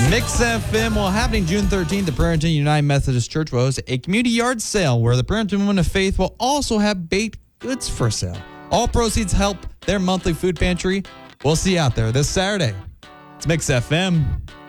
Mix FM, well, happening June 13th, the Bremerton United Methodist Church will host a community yard sale where the Bremerton Women of Faith will also have baked goods for sale. All proceeds help their monthly food pantry. We'll see you out there this Saturday. It's Mix FM.